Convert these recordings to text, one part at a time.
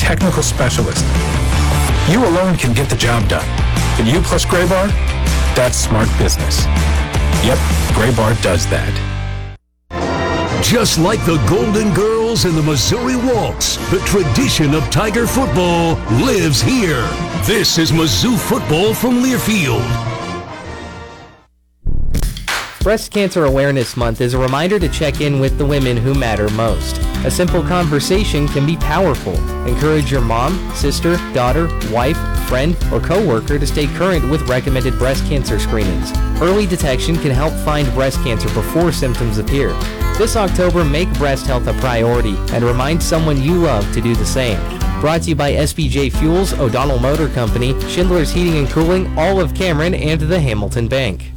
technical specialist. You alone can get the job done. But you plus Graybar, that's smart business. Yep, Graybar does that. Just like the Golden Girls and the Missouri Waltz, the tradition of Tiger football lives here. This is Mizzou football from Learfield. Breast Cancer Awareness Month is a reminder to check in with the women who matter most. A simple conversation can be powerful. Encourage your mom, sister, daughter, wife, friend, or coworker to stay current with recommended breast cancer screenings. Early detection can help find breast cancer before symptoms appear. This October, make breast health a priority and remind someone you love to do the same. Brought to you by SBJ Fuels, O'Donnell Motor Company, Schindler's Heating and Cooling, Olive Cameron, and the Hamilton Bank.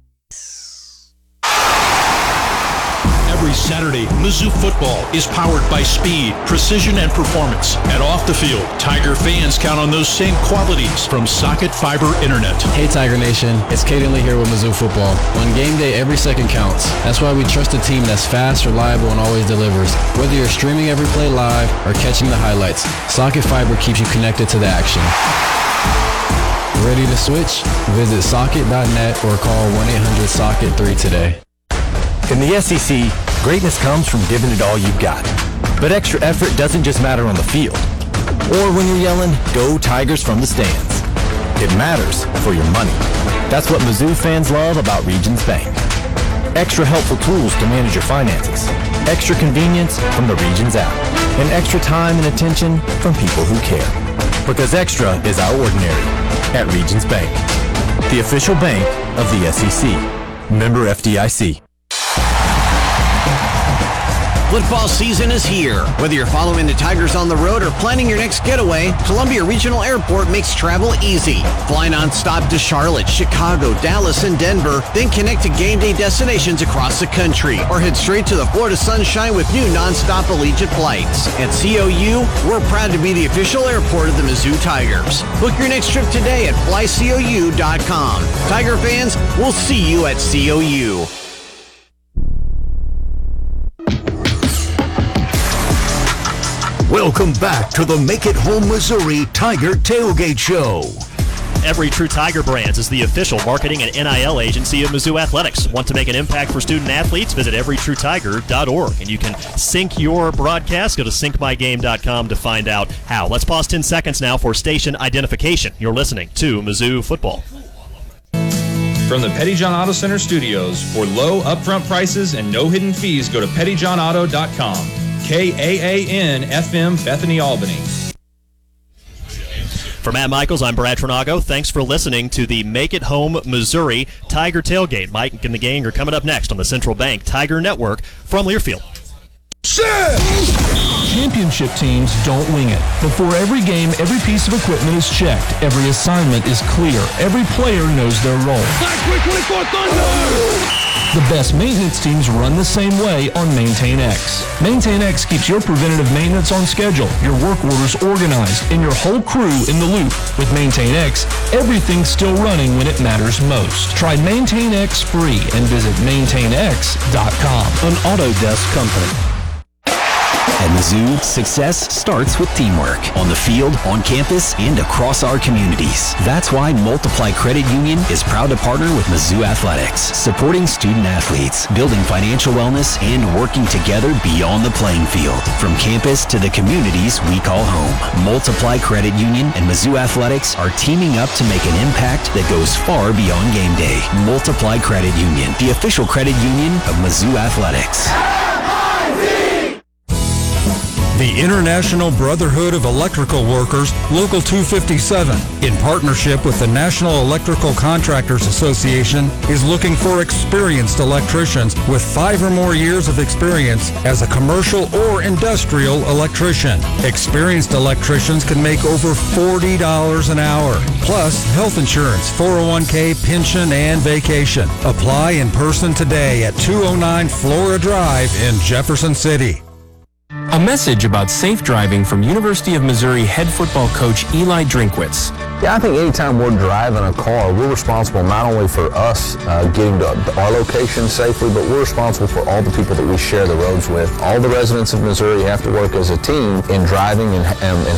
Every Saturday, Mizzou football is powered by speed, precision, and performance. And off the field, Tiger fans count on those same qualities from Socket Fiber Internet. Hey Tiger Nation, it's Caden Lee here with Mizzou football. On game day, every second counts. That's why we trust a team that's fast, reliable, and always delivers. Whether you're streaming every play live or catching the highlights, Socket Fiber keeps you connected to the action. Ready to switch? Visit socket.net or call 1-800-SOCKET-3 today. In the SEC, greatness comes from giving it all you've got. But extra effort doesn't just matter on the field. Or when you're yelling, "Go Tigers" from the stands. It matters for your money. That's what Mizzou fans love about Regions Bank. Extra helpful tools to manage your finances. Extra convenience from the Regions app. And extra time and attention from people who care. Because extra is our ordinary at Regions Bank. The official bank of the SEC. Member FDIC. Football season is here. Whether you're following the Tigers on the road or planning your next getaway, Columbia Regional Airport makes travel easy. Fly nonstop to Charlotte, Chicago, Dallas, and Denver, then connect to game day destinations across the country, or head straight to the Florida sunshine with new nonstop Allegiant flights. At COU, we're proud to be the official airport of the Mizzou Tigers. Book your next trip today at flycou.com. Tiger fans, we'll see you at COU. Welcome back to the Make It Home Missouri Tiger Tailgate Show. Every True Tiger Brands is the official marketing and NIL agency of Mizzou Athletics. Want to make an impact for student athletes? Visit everytruetiger.org. And you can sync your broadcast. Go to syncmygame.com to find out how. Let's pause 10 seconds now for station identification. You're listening to Mizzou Football. From the Petty John Auto Center studios, for low upfront prices and no hidden fees, go to pettyjohnauto.com. KAAN FM, Bethany, Albany. For Matt Michaels, I'm Brad Trinago. Thanks for listening to the Make It Home Missouri Tiger Tailgate. Mike and the gang are coming up next on the Central Bank Tiger Network from Learfield. Championship teams don't wing it. Before every game, every piece of equipment is checked. Every assignment is clear. Every player knows their role. The best maintenance teams run the same way on MaintainX. MaintainX keeps your preventative maintenance on schedule, your work orders organized, and your whole crew in the loop. With MaintainX, everything's still running when it matters most. Try MaintainX free and visit maintainx.com. An Autodesk company. At Mizzou, success starts with teamwork. On the field, on campus, and across our communities. That's why Multiply Credit Union is proud to partner with Mizzou Athletics, supporting student athletes, building financial wellness, and working together beyond the playing field. From campus to the communities we call home. Multiply Credit Union and Mizzou Athletics are teaming up to make an impact that goes far beyond game day. Multiply Credit Union, the official credit union of Mizzou Athletics. The International Brotherhood of Electrical Workers, Local 257, in partnership with the National Electrical Contractors Association, is looking for experienced electricians with 5 or more years of experience as a commercial or industrial electrician. Experienced electricians can make over $40 an hour, plus health insurance, 401k, pension, and vacation. Apply in person today at 209 Flora Drive in Jefferson City. A message about safe driving from University of Missouri head football coach Eli Drinkwitz. Yeah, I think anytime we're driving a car, we're responsible not only for us getting to our location safely, but we're responsible for all the people that we share the roads with. All the residents of Missouri have to work as a team in driving and